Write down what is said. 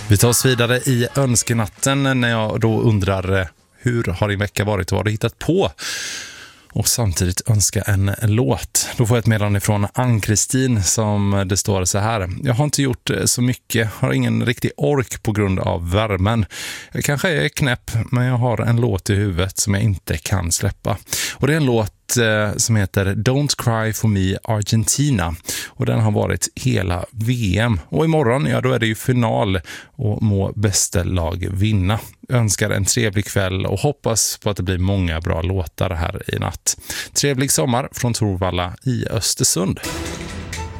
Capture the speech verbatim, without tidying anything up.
Vi tar oss vidare i önskenatten när jag då undrar hur har din vecka varit och vad har du hittat på? Och samtidigt önska en låt. Då får jag ett meddelande från Ann-Kristin som det står så här. Jag har inte gjort så mycket, har ingen riktig ork på grund av värmen. Jag kanske är knäpp, men jag har en låt i huvudet som jag inte kan släppa. Och det är en låt som heter Don't Cry For Me Argentina. Och den har varit hela V M. Och imorgon, ja då är det ju final och må bästa lag vinna. Jag önskar en trevlig kväll och hoppas på att det blir många bra låtar här i natt. Trevlig sommar från Torvalla i Östersund.